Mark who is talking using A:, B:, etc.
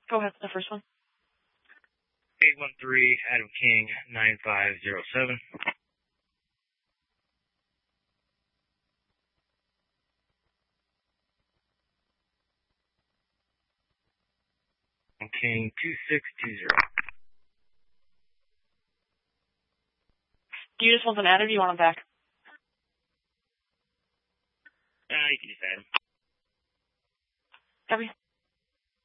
A: Go ahead, the first one.
B: 813 Adam King 9507. Adam King 2620.
A: Do you just want them added or do you want them back?
B: You can just add them.
A: Copy.